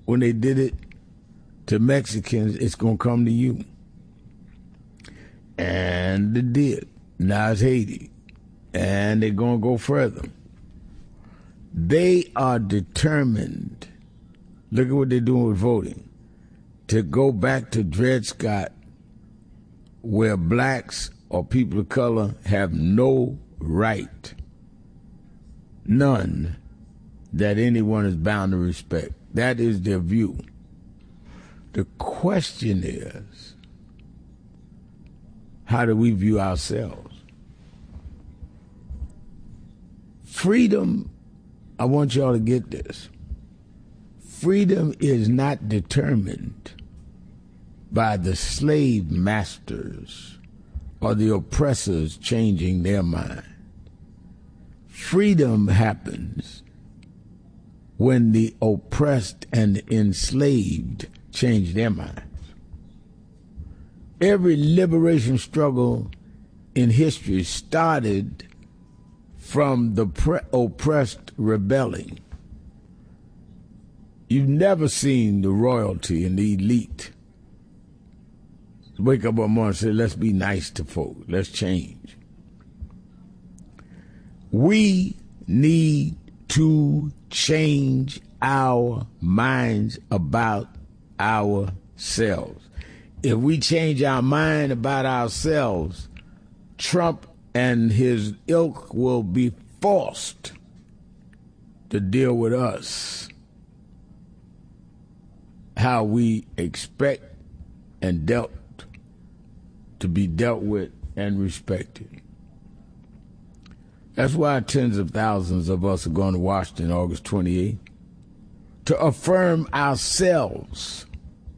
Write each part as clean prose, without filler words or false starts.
when they did it to Mexicans, it's going to come to you. And it did. Now it's Haiti. And they're going to go further. They are determined, look at what they're doing with voting, to go back to Dred Scott, where blacks or people of color have no right, none, that anyone is bound to respect. That is their view. The question is, how do we view ourselves? Freedom, I want y'all to get this. Freedom is not determined by the slave masters or the oppressors changing their mind. Freedom happens when the oppressed and enslaved change their minds. Every liberation struggle in history started from the oppressed rebelling. You've never seen the royalty and the elite wake up one morning and say, let's be nice to folk, let's change. We need to change our minds about ourselves. If we change our mind about ourselves, Trump and his ilk will be forced to deal with us how we expect and to be dealt with and respected. That's why tens of thousands of us are going to Washington August 28th to affirm ourselves.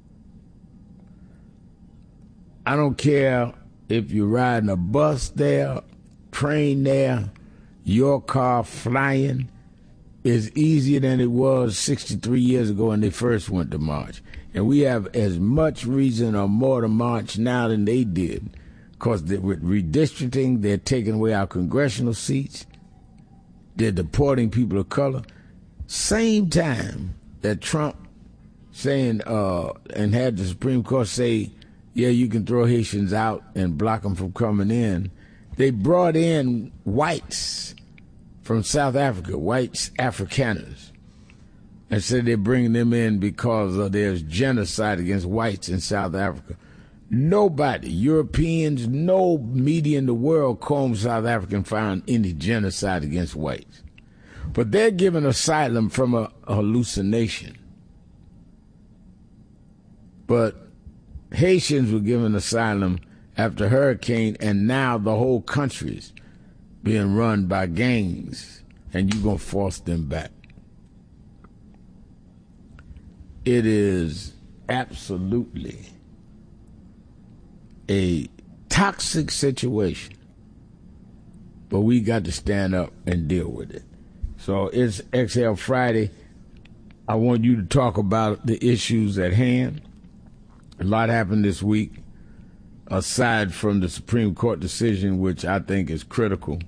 I don't care if you're riding a bus there, train there, your car flying is easier than it was 63 years ago when they first went to march. And we have as much reason or more to march now than they did, because with redistricting, they're taking away our congressional seats. They're deporting people of color. Same time that Trump saying and had the Supreme Court say, yeah, you can throw Haitians out and block them from coming in, they brought in whites from South Africa, whites, Afrikaners, and said they're bringing them in because there's genocide against whites in South Africa. Nobody, Europeans, no media in the world combed South Africa and found any genocide against whites. But they're given asylum from a hallucination. But Haitians were given asylum after hurricane, and now the whole country's being run by gangs, and you're going to force them back. It is absolutely a toxic situation, but we got to stand up and deal with it. So it's Exhale Friday. I want you to talk about the issues at hand. A lot happened this week, aside from the Supreme Court decision, which I think is critical.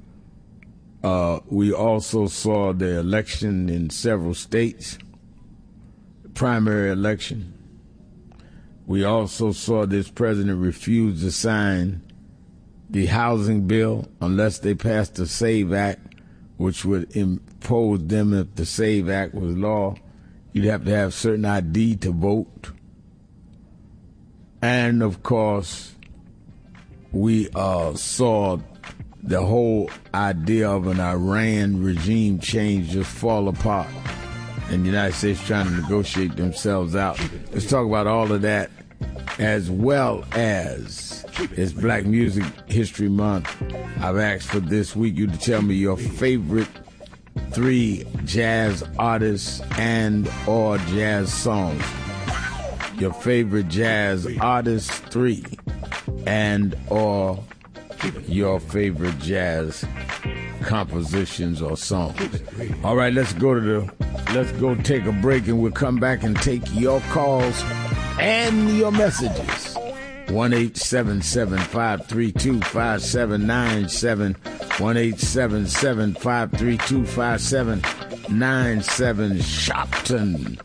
We also saw the election in several states, the primary election. We also saw this president refuse to sign the housing bill unless they passed the SAVE Act, which would impose them, if the SAVE Act was law, you'd have to have certain ID to vote. And, of course, we saw the whole idea of an Iran regime change just fall apart, and the United States trying to negotiate themselves out. Let's talk about all of that, as well as it's Black Music History Month. I've asked for this week you to tell me your favorite 3 jazz artists and or jazz songs. Your favorite jazz artists, 3, and or your favorite jazz compositions or songs. All right, let's go take a break, and we'll come back and take your calls and your messages. 1-877-532-5797. 1-877-532-5797. Shopton.